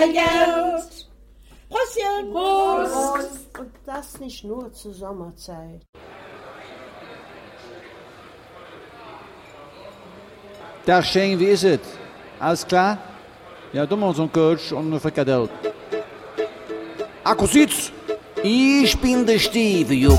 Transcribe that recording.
Geld. Prostchen! Prost! Und das nicht nur zur Sommerzeit. Tag Shane, wie ist es? Alles klar? Ja, du machst so einen Coach und eine Frikadelle. Akkusitz! Ich bin der Steve,